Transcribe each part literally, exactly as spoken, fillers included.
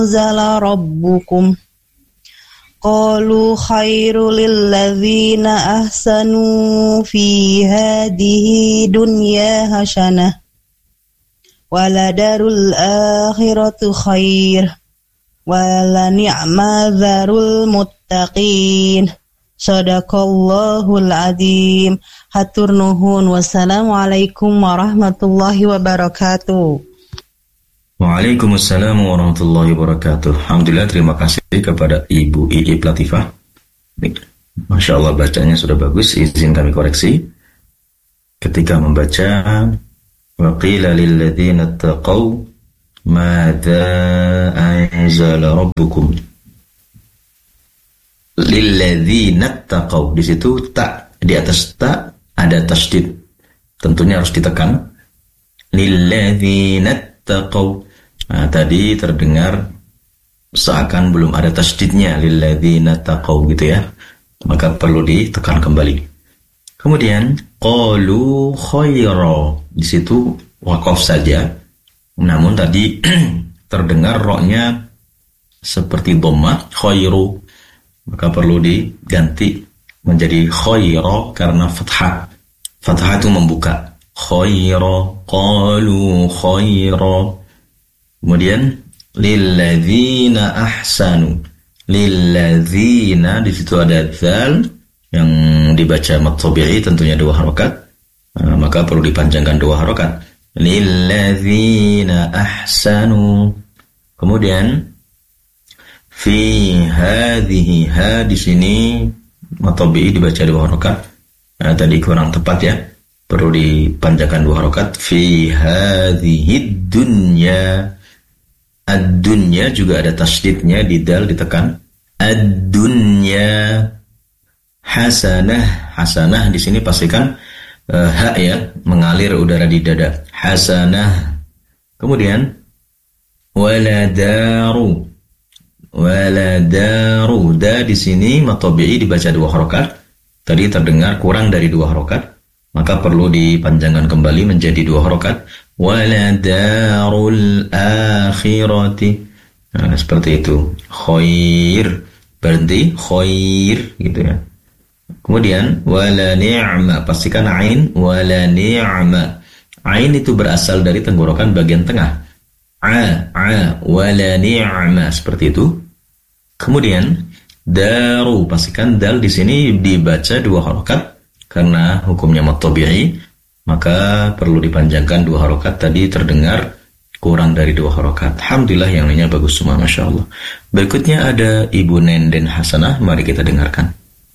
anzala rabbukum. Qalu khairu lilladzina ahsanu fi hadhihi dunya hasanah waladarul akhiratu khair wala ni'ma dzarul muttaqin. Shadaqallahul adzim. Hatur nuhun. Wassalamualaikum warahmatullahi wabarakatuh. Waalaikumsalam warahmatullahi wabarakatuh. Alhamdulillah, terima kasih kepada Ibu Iip Latifah. Masya Allah, bacanya sudah bagus. Izin kami koreksi. Ketika membaca wa qila lilladzina taqaw madza anzala rabbukum. Lilladzina taqaw, di situ tak, di atas tak ada tasydid. Tentunya harus ditekan. Lilladzina taqaw. Nah, tadi terdengar seakan belum ada tasydidnya, lilladzina taqaw gitu ya. Maka perlu ditekan kembali. Kemudian qalu khaira, di situ waqaf saja. Namun tadi terdengar roknya seperti dhamma, khairu. Maka perlu diganti menjadi khaira karena fathah. Fathah itu membuka. Khaira, qalu khaira. Kemudian lilladzina ahsanu. Lilladzina, di situ ada dzal yang dibaca mad tabi'i, tentunya dua harokat. Nah, maka perlu dipanjangkan dua harokat. Lilladzina ahsanu. Kemudian fi hadhihi, ha di sini mad tabi'i dibaca dua harokat. Nah, tadi kurang tepat ya. Perlu dipanjangkan dua harokat. Fi hadhihi dunya. Ad-dunya juga ada tasydidnya, di dal ditekan. Ad-dunya hasanah. Hasanah di sini pastikan uh, ha ya, mengalir udara di dada. Hasanah. Kemudian waladaru. Waladaru. Da di sini mad tabi'i dibaca dua harokat. Tadi terdengar kurang dari dua harokat, maka perlu dipanjangkan kembali menjadi dua harokat. Waladarul akhirati. Nah, seperti itu. Khair. Berhenti. Khair. Gitu ya. Kemudian wala ni'ma. Pastikan ain. Wala ni'ma. Ain itu berasal dari tenggorokan bagian tengah. A. A. Wala ni'ma. Seperti itu. Kemudian daru. Pastikan dal di sini dibaca dua harokat karena hukumnya mad tabi'i. Maka perlu dipanjangkan dua harokat. Tadi terdengar kurang dari dua harokat. Alhamdulillah, yang lainnya bagus semua, Masya Allah. Berikutnya ada Ibu Nenden Hasanah. Mari kita dengarkan.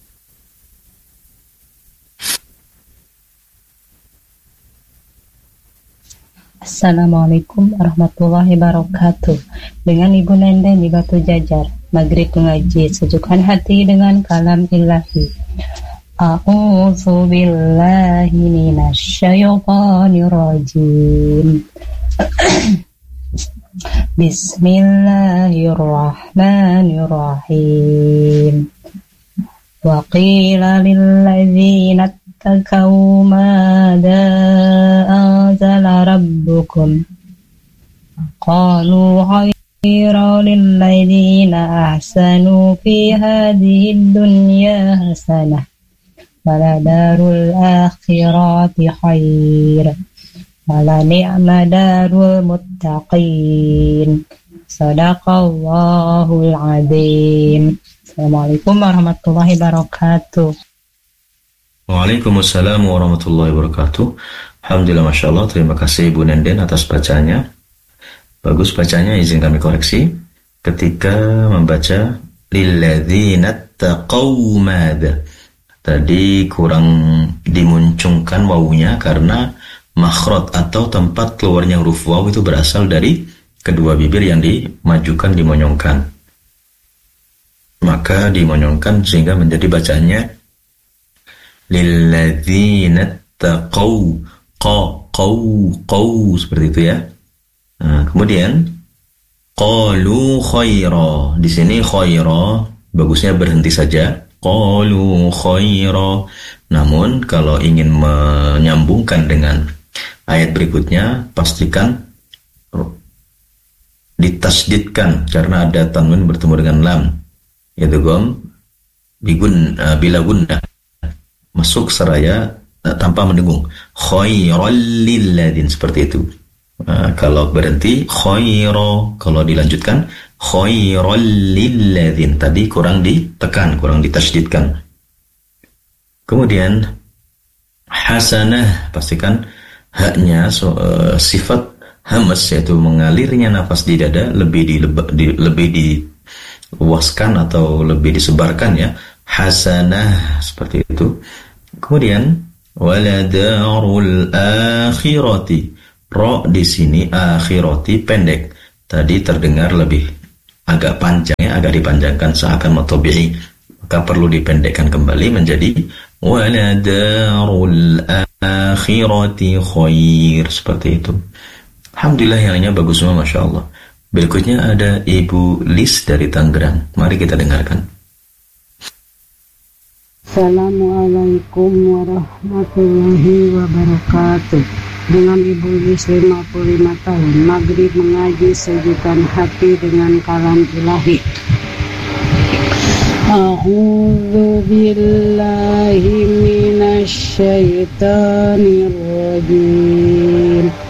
Assalamualaikum warahmatullahi wabarakatuh. Dengan Ibu Nenden di Batu Jajar. Maghrib mengaji, sejukkan hati dengan kalam ilahi. A'udzu billahi minasyaitonir rajim. Bismillahirrahmanirrahim. Wa qila lil ladzina taqaw madza anzala rabbukum. Qalu khairan lil ladzina ahsanu fi hadhihi dunya hasanah waladarul akhirati khair wala ni'ma darul muttaqin. Shadaqallahul adzim. Assalamualaikum warahmatullahi wabarakatuh. Waalaikumsalam warahmatullahi wabarakatuh. Alhamdulillah, Masya Allah. Terima kasih Ibu Nenden atas bacanya. Bagus bacanya, izin kami koreksi. Ketika membaca lilladzina taqaw madza, tadi kurang dimuncungkan wawunya karena makhraj atau tempat keluarnya huruf waw itu berasal dari kedua bibir yang dimajukan, dimonyongkan. Maka dimonyongkan sehingga menjadi bacaannya lilladzina taqaw, qa qaw qaw, seperti itu ya. Nah, kemudian qalu khaira. Di sini khaira bagusnya berhenti saja. Qalu khaira. Namun kalau ingin menyambungkan dengan ayat berikutnya, pastikan ditasdidkan karena ada tanwin bertemu dengan lam, yaitu gom bigun uh, bila gunnah masuk seraya uh, tanpa mendengung. Khairul lilladzin, seperti itu. Uh, kalau berhenti khairo, kalau dilanjutkan khairul lilladzin, tadi kurang ditekan, kurang ditasdidkan. Kemudian hasanah, pastikan haknya so, uh, sifat hamas, yaitu mengalirnya nafas di dada lebih di, di lebih diluaskan atau lebih disebarkan, ya. Hasanah, seperti itu. Kemudian waladarul akhirati, ro di sini akhirati pendek, tadi terdengar lebih agak panjang, ya, agak dipanjangkan seakan mutabi'i, maka perlu dipendekkan kembali menjadi waladarul akhirati khair, seperti itu. Alhamdulillah, yang lainnya bagus semua, Masya Allah. Berikutnya ada Ibu Lis dari Tangerang. Mari kita dengarkan. Assalamualaikum warahmatullahi wabarakatuh. Dengan Ibu Lis lima puluh lima tahun, maghrib mengaji sejukan hati dengan kalam ilahi. A'udzu billahi minasy syaithanir rajim.